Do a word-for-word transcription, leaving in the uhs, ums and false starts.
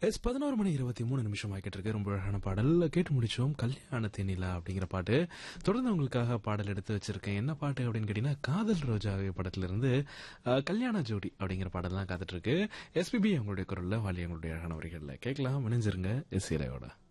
S பதினோரு மணி இருபத்தி மூணு நிமிஷம் ஆகிட்டு இருக்கு. ரொம்ப அழகான பாடல் கேட்டு முடிச்சோம். கல்யாண தேனிலா அப்படிங்கிற பாட்டு. தொடர்ந்து உங்களுக்காக பாடல் எடுத்து வச்சிருக்கேன். என்ன பாட்டு அப்படின்னு கேட்டீங்கன்னா, காதல் ரோஜா படத்துல இருந்து அஹ், கல்யாண ஜோடி அப்படிங்கிற பாடல் தான் காத்துட்டு இருக்கு. எஸ்பிபி அவங்களுடைய குரல்ல, வாலி அவங்களுடைய அழகான வரிகள்ல கேட்கலாம். இணைஞ்சிருங்க எஸ் இலையோட.